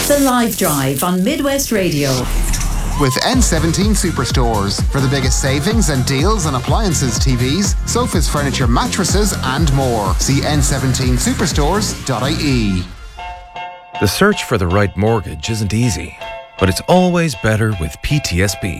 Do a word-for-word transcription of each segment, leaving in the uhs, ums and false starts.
The Live Drive on Midwest Radio. With N seventeen Superstores for the biggest savings and deals on appliances, T Vs, sofas, furniture, mattresses and more. See N seventeen superstores dot I E. The search for the right mortgage isn't easy, but it's always better with P T S B.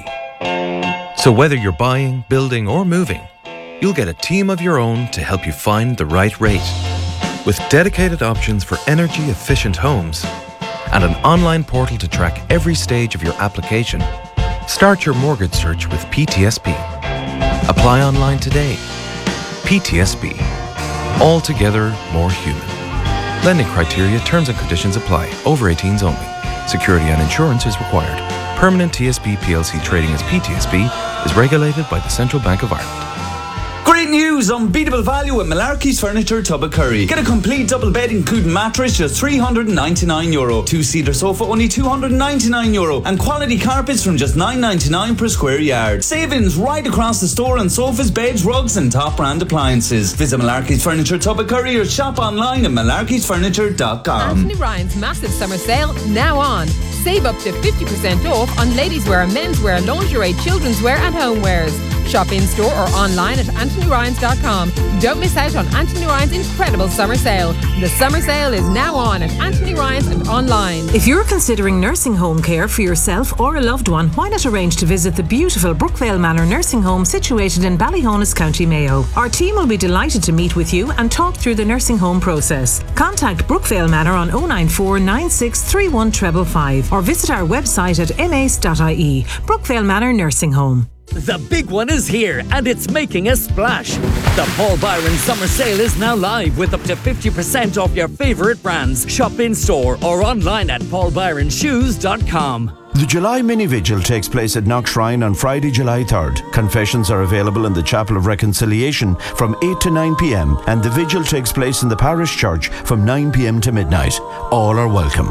So whether you're buying, building or moving, you'll get a team of your own to help you find the right rate. With dedicated options for energy-efficient homes and an online portal to track every stage of your application, start your mortgage search with P T S B. Apply online today. P T S B. Altogether more human. Lending criteria, terms and conditions apply. Over eighteens only. Security and insurance is required. Permanent T S B P L C trading as P T S B is regulated by the Central Bank of Ireland. Great news! Unbeatable value at Malarkey's Furniture, Tubbacurry. Get a complete double bed including mattress just three hundred ninety-nine euro. Two-seater sofa only two hundred ninety-nine euro. And quality carpets from just nine ninety-nine per square yard. Savings right across the store on sofas, beds, rugs and top brand appliances. Visit Malarkey's Furniture, Tubbacurry or shop online at malarkeys furniture dot com. Anthony Ryan's massive summer sale now on. Save up to fifty percent off on ladies' wear, men's wear, lingerie, children's wear and homewares. Shop in store or online at anthony ryans dot com. Don't miss out on Anthony Ryan's incredible summer sale. The summer sale is now on at Anthony Ryan's and online. If you're considering nursing home care for yourself or a loved one, why not arrange to visit the beautiful Brookvale Manor nursing home situated in Ballyhonus, County Mayo. Our team will be delighted to meet with you and talk through the nursing home process. Contact Brookvale Manor on oh nine four nine six three one five five five or visit our website at m a c e dot i e. Brookvale Manor Nursing Home. The big one is here and it's making a splash. The Paul Byron summer sale is now live with up to fifty percent off your favourite brands. Shop in store or online at paul byron shoes dot com. The July Mini Vigil takes place at Knock Shrine on Friday, July third. Confessions are available in the Chapel of Reconciliation from eight to nine p.m. and the vigil takes place in the parish church from nine p.m. to midnight. All are welcome.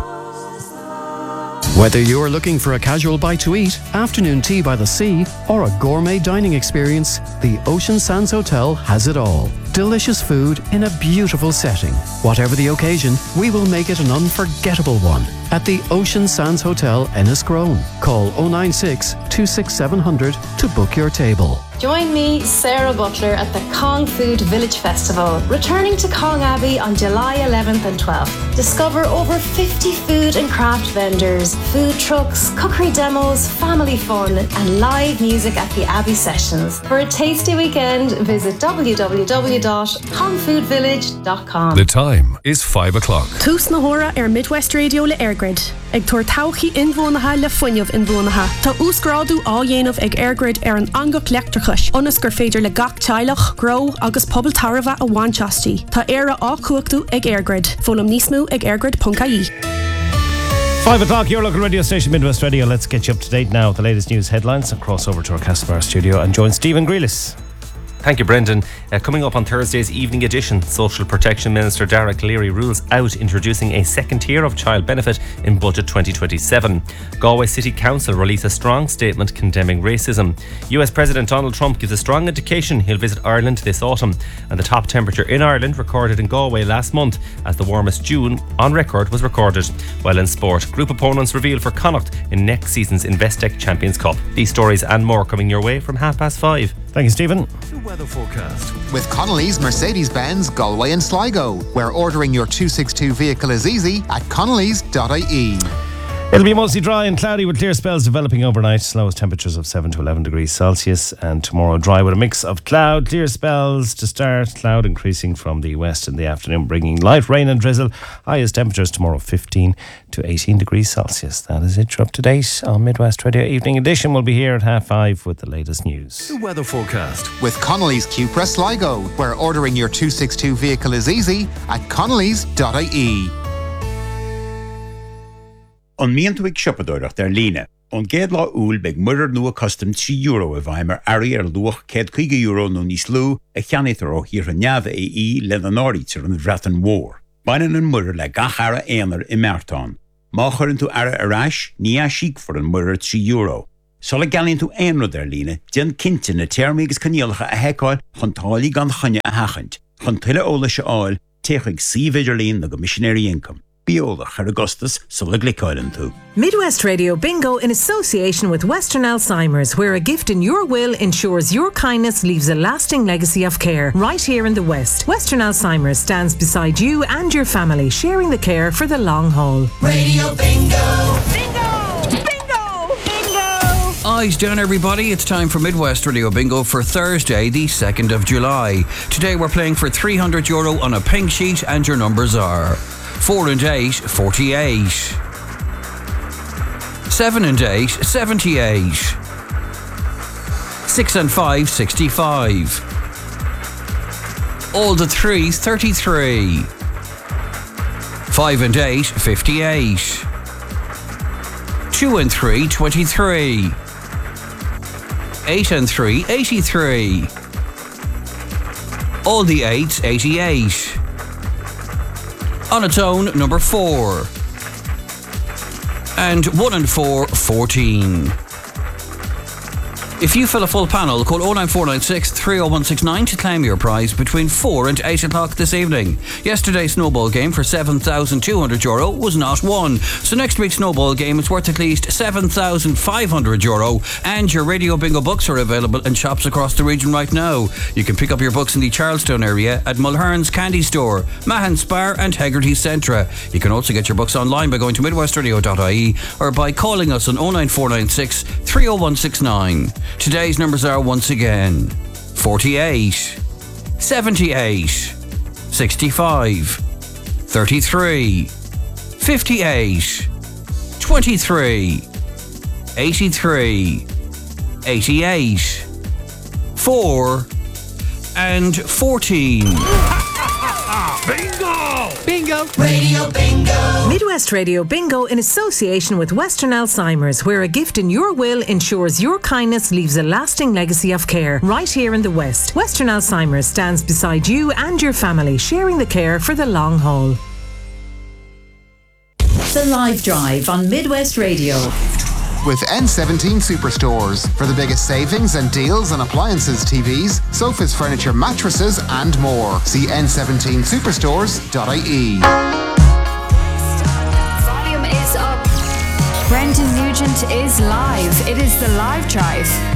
Whether you're looking for a casual bite to eat, afternoon tea by the sea, or a gourmet dining experience, the Ocean Sands Hotel has it all. Delicious food in a beautiful setting. Whatever the occasion, we will make it an unforgettable one at the Ocean Sands Hotel, Enniscrone. Call oh nine six, two six seven zero zero to book your table. Join me, Sarah Butler, at the Cong Food Village Festival, returning to Cong Abbey on July eleventh and twelfth. Discover over fifty food and craft vendors, food trucks, cookery demos, family fun, and live music at the Abbey Sessions. For a tasty weekend, visit w w w dot cong food village dot com. The time is five o'clock. Tús na hóra ar Midwest Radio le Airgrid. Ag tuair tauchaí inmhónatha le fuinneamh inmhónatha. Tá úsgrádu á dhéanamh ag Airgrid ar an angach leachtarchais. Onas gur féidir le gach teilech, gro agus pobl tarva a bhainteastí. Tá éire á cuachtaú ag Airgrid. Fólam níos mó ag airgrid dot I E. Five o'clock, your local radio station, Midwest Radio. Let's get you up to date now with the latest news headlines and cross over to our Castlebar studio and join Stephen Grealis. Thank you, Brendan. Uh, coming up on Thursday's evening edition, Social Protection Minister Dara Cleary rules out introducing a second tier of child benefit in Budget twenty twenty-seven. Galway City Council release a strong statement condemning racism. U S President Donald Trump gives a strong indication he'll visit Ireland this autumn. And the top temperature in Ireland recorded in Galway last month, as the warmest June on record was recorded. While in sport, group opponents revealed for Connacht in next season's Investec Champions Cup. These stories and more coming your way from half past five. Thank you, Stephen. The weather forecast with Connolly's Mercedes-Benz Galway and Sligo, where ordering your two sixty-two vehicle is easy at connellys dot I E. It'll be mostly dry and cloudy with clear spells developing overnight. Lowest temperatures of seven to eleven degrees Celsius. And tomorrow dry with a mix of cloud, clear spells to start. Cloud increasing from the west in the afternoon, bringing light rain and drizzle. Highest temperatures tomorrow fifteen to eighteen degrees Celsius. That is it. You're up to date on Midwest Radio Evening Edition. We'll be here at half five with the latest news. The weather forecast with Connolly's Cupra Sligo, where ordering your two sixty-two vehicle is easy at connellys dot I E. On mientwig shoppadorach der líne. On géad lá úl beg muirir nua custom three euro a bhaimer ari ar luach céad chuige euro no níos lú a cheannitar ó hir an neamh é í le an áirítar an bhreatan mór. Bainan an muirir le gach ara éanar i Mertán. Má churann tú ara arás, ní a síc for an muirir three euro. Sola galíonn tú éanrad ar líne, dian cinnte na teirmígus caníalacha a heicáil chun tálaí gan chunne a hachant, chun tuile óla se áil, teachig sí viidir lín na go missionary income. Beolach ar Augustus sulla glicáilen tú. Midwest Radio Bingo in association with Western Alzheimer's, where a gift in your will ensures your kindness leaves a lasting legacy of care. Right here in the West, Western Alzheimer's stands beside you and your family, sharing the care for the long haul. Radio Bingo! Bingo! Bingo! Bingo! Eyes down, everybody. It's time for Midwest Radio Bingo for Thursday, the second of July. Today we're playing for three hundred euro on a pink sheet, and your numbers are four and eight, forty-eight. seven and eight, seventy-eight. six and five, sixty-five. All the threes, thirty-three. five and eight, fifty-eight. two and three, twenty-three. eight and three, eighty-three. All the eights, eighty-eight. On its own, number four. And one and four, fourteen. If you fill a full panel, call oh nine four nine six, three oh one six nine to claim your prize between four and eight o'clock this evening. Yesterday's snowball game for seven thousand two hundred euro was not won. So next week's snowball game is worth at least seven thousand five hundred euro, and your Radio Bingo books are available in shops across the region right now. You can pick up your books in the Charlestown area at Mulherns Candy Store, Mahon Spar and Hegarty Centra. You can also get your books online by going to midwest radio dot I E or by calling us on oh nine four nine six, three oh one six nine. Today's numbers are once again forty-eight, seventy-eight, sixty-five, thirty-three, fifty-eight, twenty-three, eighty-three, eighty-eight, four, and fourteen. Bingo! Bingo! Radio Bingo! Midwest Radio Bingo in association with Western Alzheimer's, where a gift in your will ensures your kindness leaves a lasting legacy of care. Right here in the West, Western Alzheimer's stands beside you and your family, sharing the care for the long haul. The Live Drive on Midwest Radio. With N seventeen Superstores for the biggest savings and deals on appliances, T Vs, sofas, furniture, mattresses and more. See N seventeen superstores dot I E. Volume is up. Brendan Nugent is live. It is the Live Drive.